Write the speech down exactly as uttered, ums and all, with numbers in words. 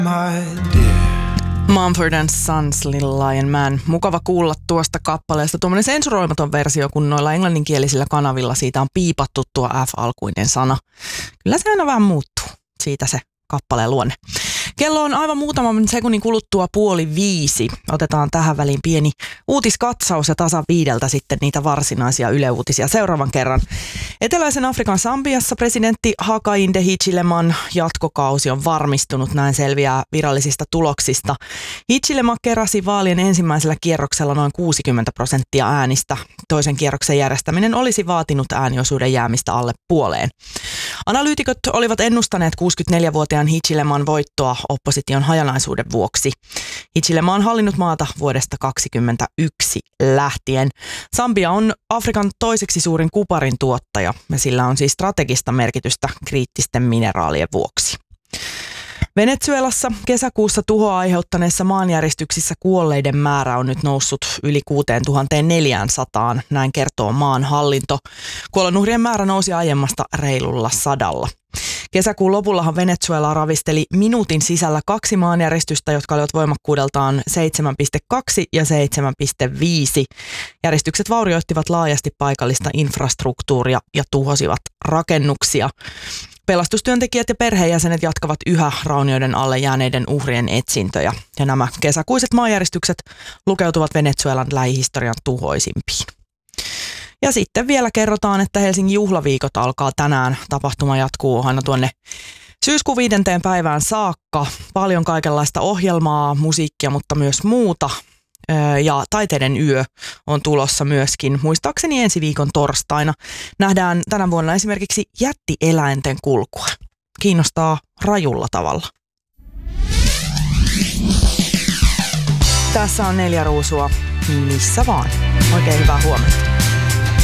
Mumford and Sons, Little Lion Man. Mukava kuulla tuosta kappaleesta. Tuommoinen sensuroimaton versio, kun noilla englanninkielisillä kanavilla siitä on piipattu tuo F-alkuinen sana. Kyllä se aina vähän muuttuu. Siitä se kappaleen luonne. Kello on aivan muutaman sekunnin kuluttua puoli viisi. Otetaan tähän väliin pieni uutiskatsaus ja tasan viideltä sitten niitä varsinaisia yleuutisia seuraavan kerran. Eteläisen Afrikan Sambiassa presidentti Hakainde Hichilema'n jatkokausi on varmistunut, näin selviää virallisista tuloksista. Hichilema keräsi vaalien ensimmäisellä kierroksella noin kuusikymmentä prosenttia äänistä. Toisen kierroksen järjestäminen olisi vaatinut ääniosuuden jäämistä alle puoleen. Analyytikot olivat ennustaneet kuusikymmentäneljävuotiaan Hichilema'n voittoa opposition hajanaisuuden vuoksi. Hichilema on hallinnut maata vuodesta kaksikymmentäyksi lähtien. Sambia on Afrikan toiseksi suurin kuparin tuottaja ja sillä on siis strategista merkitystä kriittisten mineraalien vuoksi. Venezuelassa kesäkuussa tuhoa aiheuttaneissa maanjäristyksissä kuolleiden määrä on nyt noussut yli kuusituhattaneljäsataa, näin kertoo maan hallinto. Kuolonuhrien määrä nousi aiemmasta reilulla sadalla. Kesäkuun lopullahan Venezuela ravisteli minuutin sisällä kaksi maanjäristystä, jotka olivat voimakkuudeltaan seitsemän pilkku kaksi ja seitsemän pilkku viisi. Järistykset vaurioittivat laajasti paikallista infrastruktuuria ja tuhosivat rakennuksia. Pelastustyöntekijät ja perheenjäsenet jatkavat yhä raunioiden alle jääneiden uhrien etsintöjä. Ja nämä kesäkuiset maanjäristykset lukeutuvat Venezuelan lähihistorian tuhoisimpiin. Ja sitten vielä kerrotaan, että Helsingin juhlaviikot alkaa tänään. Tapahtuma jatkuu aina tuonne syyskuun viidenteen päivään saakka. Paljon kaikenlaista ohjelmaa, musiikkia, mutta myös muuta. Ja taiteiden yö on tulossa myöskin, muistaakseni ensi viikon torstaina. Nähdään tänä vuonna esimerkiksi jättieläinten kulkua. Kiinnostaa rajulla tavalla. Tässä on Neljä Ruusua, missä vaan. Oikein hyvää huomenta.